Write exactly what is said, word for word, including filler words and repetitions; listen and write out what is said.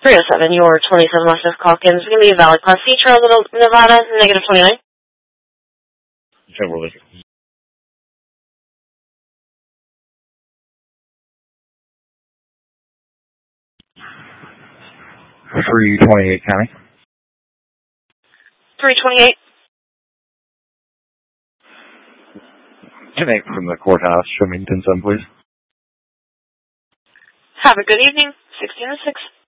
three oh seven, your twenty-seven West of Calkins. It's going to be a valid Class C, Charles, Nevada, negative twenty-nine. Chevrolet. three twenty-eight County. three twenty-eight. Connect from the courthouse, Shumington, some please. Have a good evening. sixteen oh six.